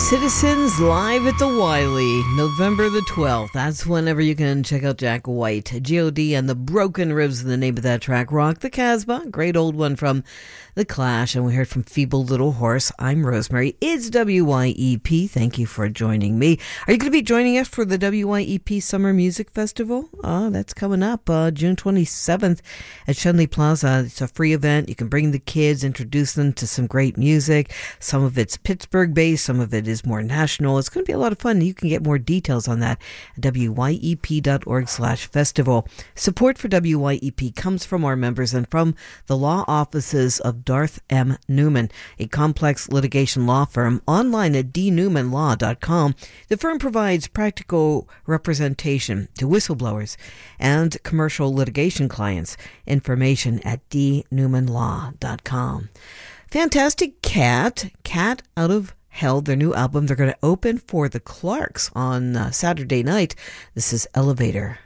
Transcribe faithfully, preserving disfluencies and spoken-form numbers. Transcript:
Citizens live at the Wiley, November the twelfth. That's whenever you can check out Jack White. G O D and the Broken Ribs is the name of that track. Rock the Casbah, great old one from The Clash. And we heard from Feeble Little Horse. I'm Rosemary. It's W Y E P. Thank you for joining me. Are you going to be joining us for the W Y E P Summer Music Festival? Oh, that's coming up uh, June twenty-seventh at Shenley Plaza. It's a free event. You can bring the kids, introduce them to some great music. Some of it's Pittsburgh-based, some of it is more national. It's going to be a lot of fun. You can get more details on that at W Y E P dot org slash festival. Support for W Y E P comes from our members and from the law offices of Darth M. Newman, a complex litigation law firm, online at d newman law dot com. The firm provides practical representation to whistleblowers and commercial litigation clients. Information at d newman law dot com. Fantastic Cat, Cat Out of Hell, their new album. They're going to open for the Clarks on uh, Saturday night. This is Elevator.